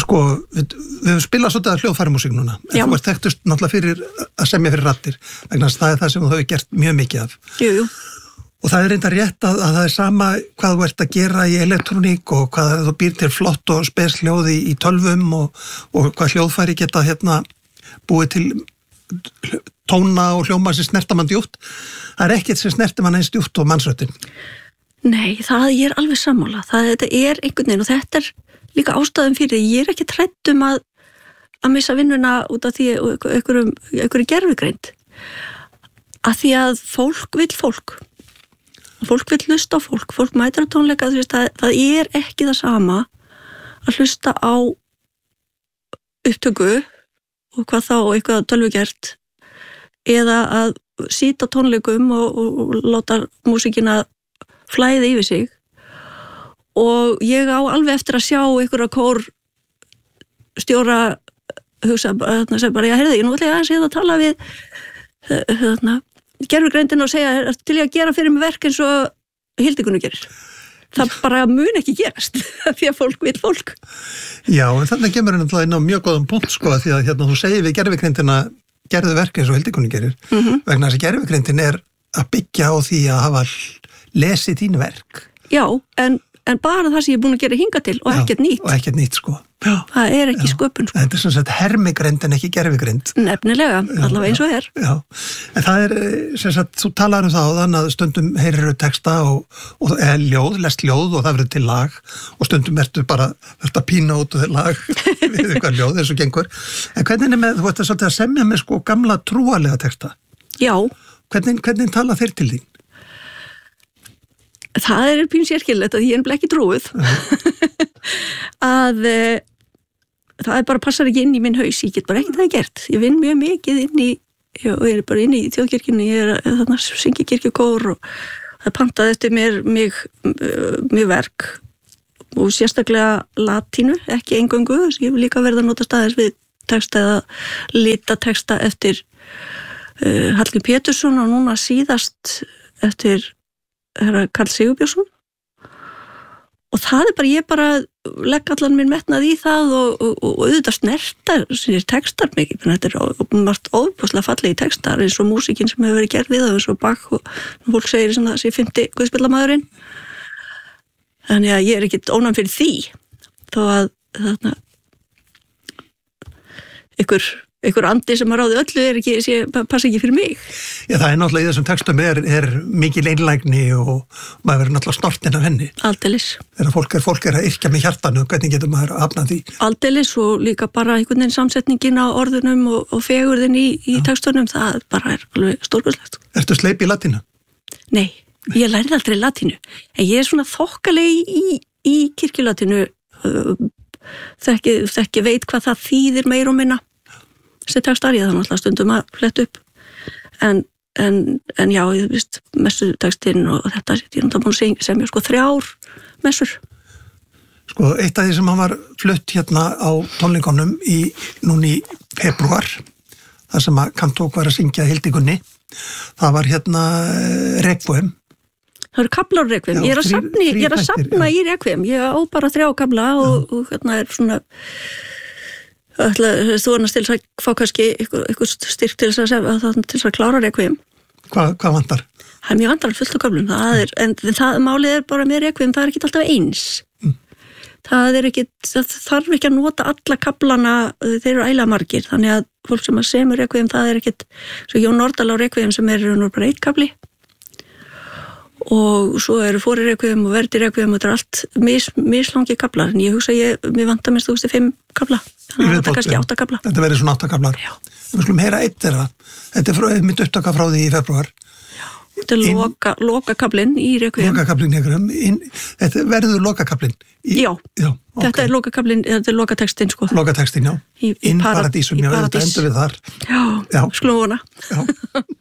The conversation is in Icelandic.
Sko, við höfum spilað svolítið að hljóðfæramúsík núna, en þú ert þekktust náttúrulega fyrir að semja fyrir raddir, vegna þess að það er það sem þú hefur gert mjög mikið af. Jú. Og það er reynda rétt að það er sama hvað þú ert að gera í elektróník og hvað þú býr til flott og spes hljóði í tölvum og hvað hljóðfæri geta búið til tóna og hljóma sem snerta mann djúpt. Það er ekkert sem snerti mann eins djúpt og mannsröddin. Nei, ég er alveg sammála. Þetta er einhvern veginn og þetta er líka ástæðum fyrir. Ég er ekki hrædd að missa vinnuna út af því einhverju gervigreind. Af því að fólk vill fólk. Fólk vill hlusta á fólk mætir á tónleika, það er ekki það sama að hlusta á upptöku og hvað þá eitthvað tölvugert eða að sýta tónleikum og láta músíkina flæða yfir sig og ég á alveg eftir að sjá einhverja kórstjóra hugsa bara, já, heyrðu, nú ætla ég aðeins að tala við gerfugreindin og segja til ég að gera fyrir mig verk eins og Hildigunni gerir. Það bara mun ekki gerast því að fólk vil fólk. Já, en þannig kemur henni inn á mjög góðan punkt sko því að þú segir við gerfugreindina gerðu verk eins og Hildigunni gerir vegna þess að gerfugreindin er að byggja á því að hafa lesið þín verk. Já, en bara það sem ég er búin að gera hingað til og ekkert nýtt. Og ekkert nýtt sko. Já. Það er ekki sköpun sko. Þetta er sem sagt hermigreind en ekki gerfigreind. Nefnilega, allavega eins og er. Já, en það er sem sagt, þú talar það áðan að stundum heyrirðu texta og ljóð, lest ljóð og það verður til lag og stundum ertu bara að pína út og lag við eitthvað ljóð eins og gengur. En hvernig með, þú ert að semja með sko gamla trúarlega texta? Já. Hvernig tala þeir til þín? Það er pínu sérkennilegt að ég er ekki trúið að það bara passar ekki inn í minn haus, ég get bara ekki það gert. Ég vinn mjög mikið ég er bara inn í þjóðkirkjunni, ég er þarna syngi kirkjukór og það pantaði eftir mér verk og sérstaklega latínu, ekki eingöngu, ég vil líka verða að nota staðis við texta eða lita texta eftir Hallgrímur Pétursson og núna síðast eftir herra Karl Sigurbjörnsson og það er bara, ég bara legg allan minn metnað í það og auðvitað snertar sínir textar mikið, þetta er margt óbúslega fallegi textar eins og músíkin sem hefur verið gerð við það eins og Bach og fólk segir sem það sé 50 guðspillamæðurinn þannig að ég er ekkit ónæm fyrir því þó að þarna einhver andi sem að ráði öllu passa ekki fyrir mig. Já, það er náttúrulega í þessum textum er mikil einlægni og maður verður náttúrulega snortinn af henni. Aldeilis. Þegar fólk er að yrkja með hjartanu, hvernig getur maður að hafna því? Aldeilis og líka bara einhvern veginn samsetningin á orðunum og fegurðin í textunum, það bara er alveg stórkostlegt. Ertu sleip í latínu? Nei, ég lærði aldrei latínu. En ég er svona þokkalegi í kirkjulatínu, þekki veit hvað það þýðir meir og minna. Þessi textar ég þannig alltaf stundum að fletta upp en já, ég veist messutextinn og þetta ég er náttúrulega búin að semja sko 3 messur. Sko, eitt af því sem hann var flutt hérna á tónleikunum núna í febrúar, þar sem að Kantók var að syngja Hildigunni, það var hérna Requiem. Það eru kaflar á Requiem, ég er að safna í Requiem, ég á bara 3 kafla og hérna er svona þú varnast til að fá kannski eitthvað styrk til þess að klára Requiem. Hvað vantar? Það er mjög vantar fullt á köflum, en málið er bara með Requiem, það er ekki alltaf eins. Það þarf ekki að nota alla kaflana, þeir eru ægilega margir, þannig að fólk sem að semur Requiem, það er ekkit, svo Jón Nordal á Requiem sem er bara 1 kafli og svo eru Fóri Requiem og Verdi Requiem og þetta er allt mislangi kaflar, en ég hugsa mér vantar minnst 5 kafla, þannig að þetta kannski 8 kafla. Þetta verður svona 8 kaflar. Já. Við skulum heyra eitt þeirra. Þetta er mitt upptaka frá því í febrúar. Þetta er lokakablinn í Requiem. Lokakablinn í Requiem. Þetta verður lokakablinn. Já. Okay. Þetta er lokakablinn, þetta er lokatextinn sko. Lokatextinn, já. In Paradísum, já, þetta endur við þar. Já. Skulum vona. Já.